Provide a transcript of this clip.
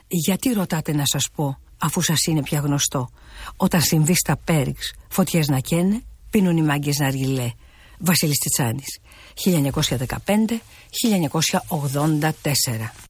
Γιατί ρωτάτε να σας πω, αφού σας είναι πια γνωστό? Όταν συμβεί στα Πέριξ, φωτιές να καίνε, πίνουν οι μάγκες ναργιλέ. Βασίλης Τιτσάνης, 1915-1984.